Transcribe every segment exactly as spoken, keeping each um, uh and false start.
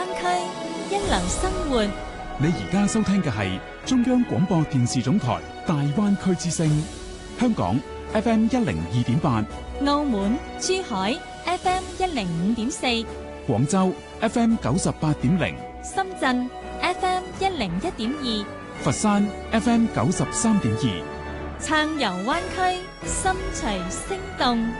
灣區，一流生活。 你而家收聽嘅係中央廣播電視總台大灣區之聲，香港 F M 一零二點八， 澳門、珠海 F M 一零五點四， 廣州 F M 九十八點零， 深圳 F M 一零一點二， 佛山 F M 九十三點二。 撐遊灣區，心隨聲動。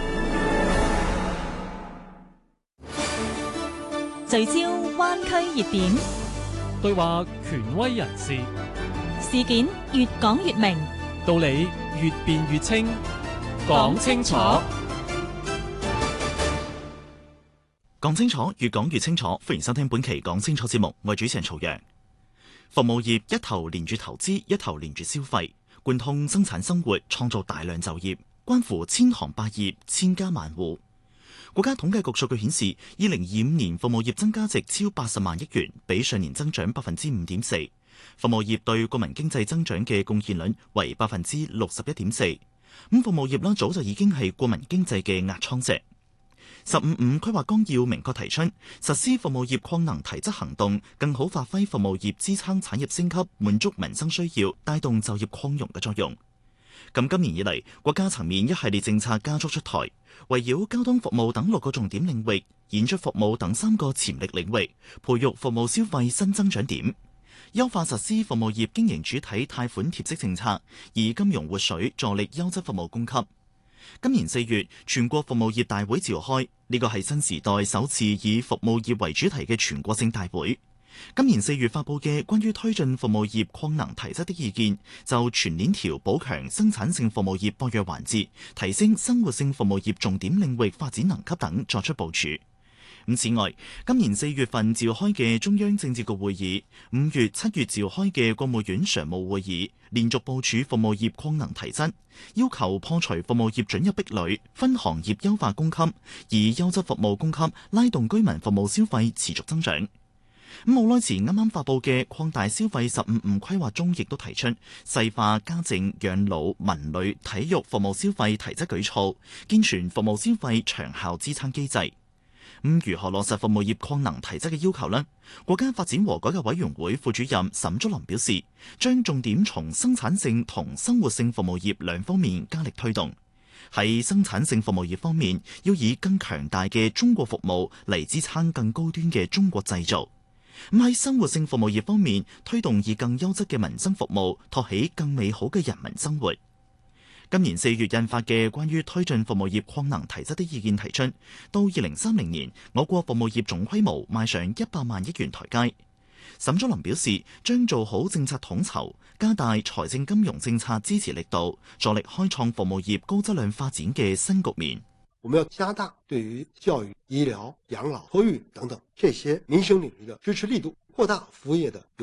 聚焦灣區熱點， 對話權威人士， 事件越講越明， 道理越辯越清，講清楚， 講清楚，越講越清楚。歡迎收聽本期講清楚節目，我係主持人曹陽。服務業一頭連住投資，一頭連住消費，貫通生產生活，創造大量就業，關乎千行百業，千家萬戶。國家統計局數據顯示，二零二五年服務業增加值超八十萬億元，比上年增長百分之五點四。服務業對國民經濟增長嘅貢獻率為百分之六十一點四。咁服務業啦，早就已經係國民經濟嘅壓艙石。十五五規劃綱要明確提出，實施服務業擴能提質行動，更好發揮服務業支撐產業升級、滿足民生需要、帶動就業擴容嘅作用。咁今年以嚟，國家層面一系列政策加速出台，圍繞交通服務等六個重點領域，演出服務等三個潛力領域，培育服務消費新增長點，優化實施服務業經營主體貸款貼息政策，以金融活水助力優質服務供給。今年四月，全國服務業大會召開，呢個係新時代首次以服務業為主題嘅全國性大會。今年四月發佈嘅關於推進服務業擴能提質的意見，就全鏈條補強生產性服務業薄弱環節，提升生活性服務業重點領域發展能級等作出部署。咁此外，今年四月份召開嘅中央政治局會議，五月、七月召開嘅國務院常務會議，連續部署服務業擴能提質，要求破除服務業准入壁壘，分行業優化供給，以優質服務供給拉動居民服務消費持續增長。咁冇耐前啱啱發佈嘅擴大消費十五五規劃中，亦都提出細化家政、養老、文旅、體育服務消費提質舉措，健全服務消費長效支撐機制。咁如何落實服務業擴能提質嘅要求呢？國家發展和改革委員會副主任沈竹林表示，將重點從生產性同生活性服務業兩方面加力推動。喺生產性服務業方面，要以更強大嘅中國服務嚟支撐更高端嘅中國製造。咁喺生活性服務業方面，推動以更優質嘅民生服務托起更美好嘅人民生活。今年四月印發嘅關於推進服務業擴能提質的意見提出，到二零三零年，我國服務業總規模邁上一百萬億元台階。沈竹林表示，將做好政策統籌，加大財政金融政策支持力度，助力開創服務業高質量發展嘅新局面。 我們要加大對於教育、醫療、養老、托育等等這些民生領域的支持力度，擴大服務業的